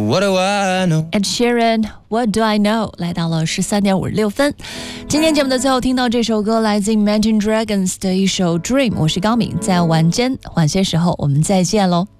What do I know? Ed Sheeran, What do I know? 来到了13:56分。今天节目的最后听到这首歌，来自 Imagine Dragons 的一首 Dream。我是高敏，在晚间晚些时候我们再见喽。